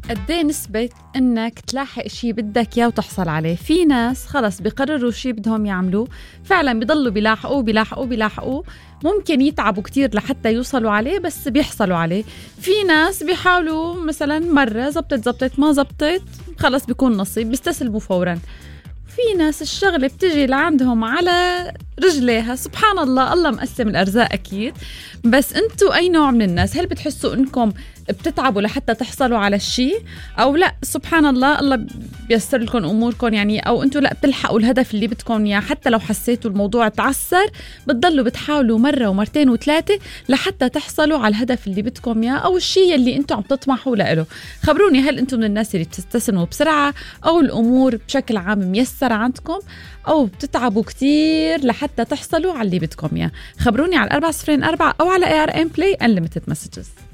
قديه نسبة انك تلاحق شي بدك اياه وتحصل عليه؟ في ناس خلص بيقرروا شي بدهم يعملوه فعلا بيضلوا بيلاحقوا ممكن يتعبوا كتير لحتى يوصلوا عليه بس بيحصلوا عليه. في ناس بيحاولوا مثلا مرة زبطت ما زبطت خلص بيكون نصيب بيستسلموا فورا. في ناس الشغلة بتجي لعندهم على رجليها. سبحان الله، الله مقسم الأرزاق أكيد. بس أنتوا أي نوع من الناس؟ هل بتحسوا أنكم بتتعبوا لحتى تحصلوا على الشيء، أو لا سبحان الله بيسر لكم أموركم يعني، أو أنتوا لا بتلحقوا الهدف اللي بدكم إياه حتى لو حسيتوا الموضوع تعسر بتضلوا بتحاولوا مرة ومرتين وثلاثة لحتى تحصلوا على الهدف اللي بدكم إياه أو الشيء اللي أنتوا عم تطمحوا له؟ خبروني، هل أنتوا من الناس اللي بتستسلموا بسرعة، أو الأمور بشكل عام ميسرة عندكم، أو بتتعبوا كتير لحتى تحصلوا على اللي بدكم إياه؟ خبروني على 404 أو على ARN Play Unlimited Messages.